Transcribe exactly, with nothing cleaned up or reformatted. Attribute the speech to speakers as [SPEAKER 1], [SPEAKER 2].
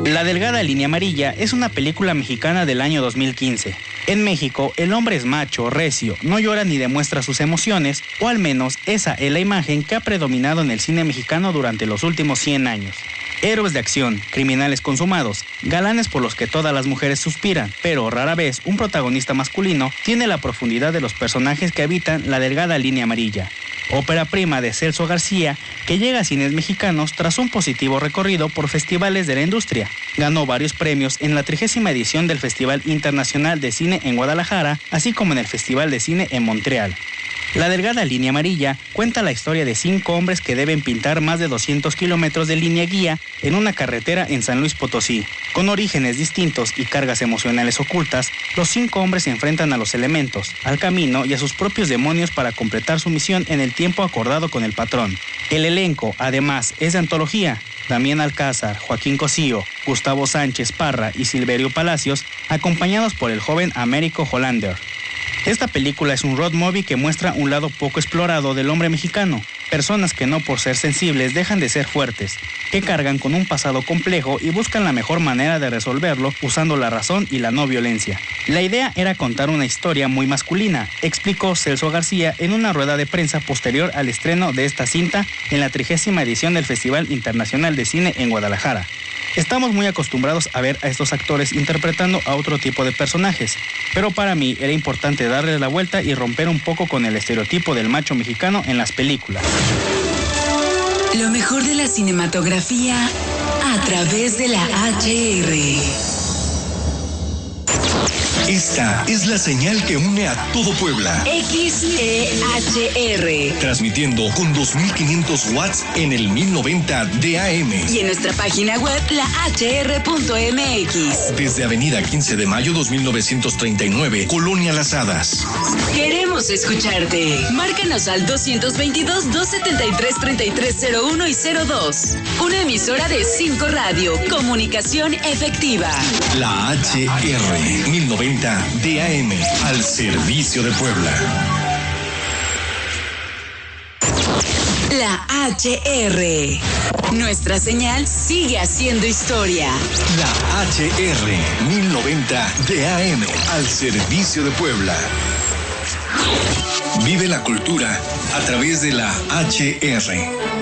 [SPEAKER 1] La delgada línea amarilla es una película mexicana del año dos mil quince. En México, el hombre es macho, recio, no llora ni demuestra sus emociones, o al menos esa es la imagen que ha predominado en el cine mexicano durante los últimos cien años. Héroes de acción, criminales consumados, galanes por los que todas las mujeres suspiran, pero rara vez un protagonista masculino tiene la profundidad de los personajes que habitan la delgada línea amarilla. Ópera prima de Celso García, que llega a cines mexicanos tras un positivo recorrido por festivales de la industria. Ganó varios premios en la trigésima edición del Festival Internacional de Cine en Guadalajara, así como en el Festival de Cine en Montreal. La delgada línea amarilla cuenta la historia de cinco hombres que deben pintar más de doscientos kilómetros de línea guía en una carretera en San Luis Potosí. Con orígenes distintos y cargas emocionales ocultas, los cinco hombres se enfrentan a los elementos, al camino y a sus propios demonios para completar su misión en el tiempo acordado con el patrón. El elenco, además, es de antología. Damián Alcázar, Joaquín Cosío, Gustavo Sánchez Parra y Silverio Palacios, acompañados por el joven Américo Hollander. Esta película es un road movie que muestra un lado poco explorado del hombre mexicano, personas que no por ser sensibles dejan de ser fuertes, que cargan con un pasado complejo y buscan la mejor manera de resolverlo usando la razón y la no violencia. La idea era contar una historia muy masculina, explicó Celso García en una rueda de prensa posterior al estreno de esta cinta en la trigésima edición del Festival Internacional de Cine en Guadalajara. Estamos muy acostumbrados a ver a estos actores interpretando a otro tipo de personajes, pero para mí era importante darles la vuelta y romper un poco con el estereotipo del macho mexicano en las películas.
[SPEAKER 2] Lo mejor de la cinematografía a través de la H R.
[SPEAKER 3] Esta es la señal que une a todo Puebla.
[SPEAKER 2] X E H R.
[SPEAKER 3] Transmitiendo con dos mil quinientos watts en el mil noventa de A M.
[SPEAKER 2] Y en nuestra página web, la H R punto M X.
[SPEAKER 3] Desde Avenida quince de mayo dos mil novecientos treinta y nueve, Colonia Las Hadas.
[SPEAKER 2] Queremos escucharte. Márcanos al dos dos dos, dos siete tres, tres tres cero uno y cero dos. Una emisora de cinco Radio. Comunicación efectiva.
[SPEAKER 3] La H R mil noventa de A M, al servicio de Puebla.
[SPEAKER 2] La H R. Nuestra señal sigue haciendo historia.
[SPEAKER 3] La H R mil noventa de A M, al servicio de Puebla. Vive la cultura a través de la H R.